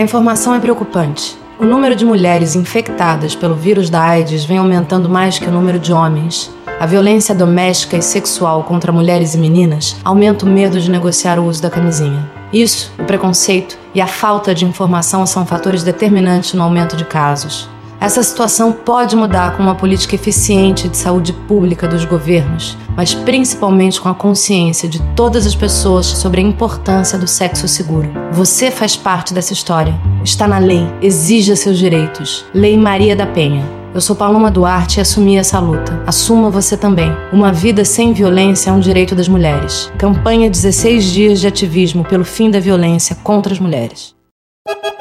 informação é preocupante. O número de mulheres infectadas pelo vírus da AIDS vem aumentando mais que o número de homens. A violência doméstica e sexual contra mulheres e meninas aumenta o medo de negociar o uso da camisinha. Isso, o preconceito e a falta de informação são fatores determinantes no aumento de casos. Essa situação pode mudar com uma política eficiente de saúde pública dos governos, mas principalmente com a consciência de todas as pessoas sobre a importância do sexo seguro. Você faz parte dessa história. Está na lei. Exija seus direitos. Lei Maria da Penha. Eu sou Paloma Duarte e assumi essa luta. Assuma você também. Uma vida sem violência é um direito das mulheres. Campanha 16 dias de ativismo pelo fim da violência contra as mulheres.